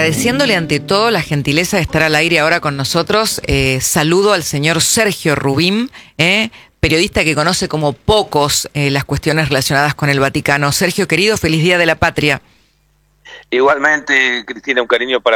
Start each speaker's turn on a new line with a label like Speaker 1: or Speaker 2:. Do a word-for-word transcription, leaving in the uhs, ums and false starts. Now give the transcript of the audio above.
Speaker 1: agradeciéndole ante todo la gentileza de estar al aire ahora con nosotros, eh, saludo al señor Sergio Rubín, eh, periodista que conoce como pocos eh, las cuestiones relacionadas con el Vaticano. Sergio, querido, feliz Día de la Patria.
Speaker 2: Igualmente, Cristina, un cariño para